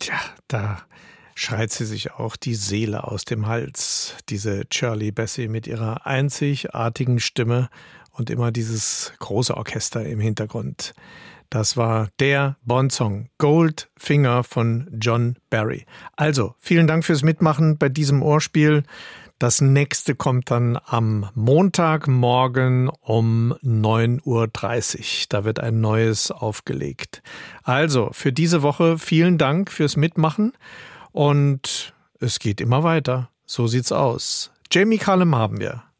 Tja, da schreit sie sich auch die Seele aus dem Hals, diese Shirley Bassey mit ihrer einzigartigen Stimme und immer dieses große Orchester im Hintergrund. Das war der Bond-Song Goldfinger von John Barry. Also, vielen Dank fürs Mitmachen bei diesem Ohrspiel. Das nächste kommt dann am Montagmorgen um 9:30 Uhr. Da wird ein neues aufgelegt. Also, für diese Woche vielen Dank fürs Mitmachen und es geht immer weiter. So sieht's aus. Jamie Cullum haben wir.